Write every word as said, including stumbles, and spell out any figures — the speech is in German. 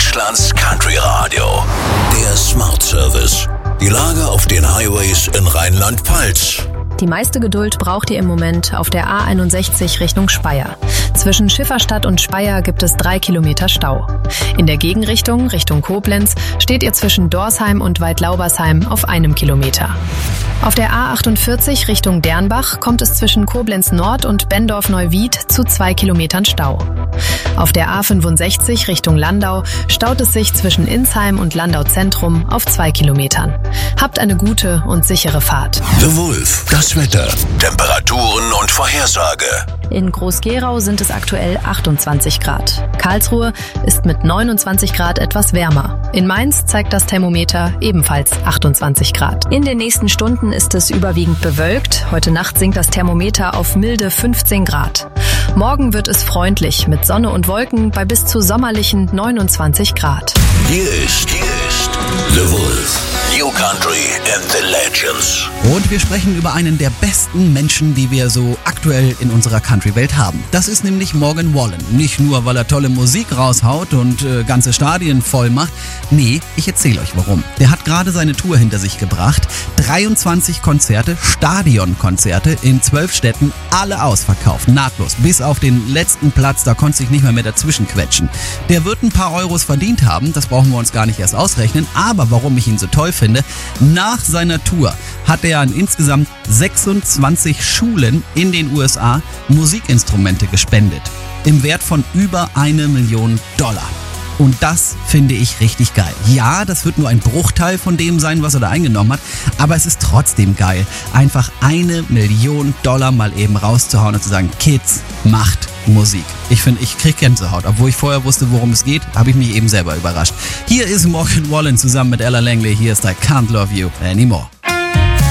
Deutschlands Country Radio. Der Smart Service. Die Lage auf den Highways in Rheinland-Pfalz. Die meiste Geduld braucht ihr im Moment auf der A einundsechzig Richtung Speyer. Zwischen Schifferstadt und Speyer gibt es drei Kilometer Stau. In der Gegenrichtung, Richtung Koblenz, steht ihr zwischen Dorsheim und Waldlaubersheim auf einem Kilometer. Auf der A achtundvierzig Richtung Dernbach kommt es zwischen Koblenz Nord und Bendorf-Neuwied zu zwei Kilometern Stau. Auf der A fünfundsechzig Richtung Landau staut es sich zwischen Insheim und Landau Zentrum auf zwei Kilometern. Habt eine gute und sichere Fahrt. The Wolf, das Wetter, Temperaturen und Vorhersage. In Groß-Gerau sind es aktuell achtundzwanzig Grad. Karlsruhe ist mit neunundzwanzig Grad etwas wärmer. In Mainz zeigt das Thermometer ebenfalls achtundzwanzig Grad. In den nächsten Stunden ist es überwiegend bewölkt. Heute Nacht sinkt das Thermometer auf milde fünfzehn Grad. Morgen wird es freundlich mit Sonne und Wolken bei bis zu sommerlichen neunundzwanzig Grad. Hier ist, hier ist The Wolf. New Country and the Legends. Und wir sprechen über einen der besten Menschen, die wir so aktuell in unserer Country-Welt haben. Das ist nämlich Morgan Wallen. Nicht nur, weil er tolle Musik raushaut und äh, ganze Stadien voll macht. Nee, ich erzähle euch warum. Der hat gerade seine Tour hinter sich gebracht. dreiundzwanzig Konzerte, Stadionkonzerte in zwölf Städten, alle ausverkauft, nahtlos. Bis auf den letzten Platz, da konnte sich nicht mehr mehr dazwischen quetschen. Der wird ein paar Euros verdient haben, das brauchen wir uns gar nicht erst ausrechnen. Aber warum ich ihn so toll finde, nach seiner Tour hat er an insgesamt sechsundzwanzig Schulen in den U S A Musikinstrumente gespendet. Im Wert von über eine Million Dollar. Und das finde ich richtig geil. Ja, das wird nur ein Bruchteil von dem sein, was er da eingenommen hat, aber es ist trotzdem geil, einfach eine Million Dollar mal eben rauszuhauen und zu sagen, Kids, macht Musik. Ich finde, ich krieg Gänsehaut. Obwohl ich vorher wusste, worum es geht, habe ich mich eben selber überrascht. Hier ist Morgan Wallen zusammen mit Ella Langley. Hier ist I Can't Love You Anymore.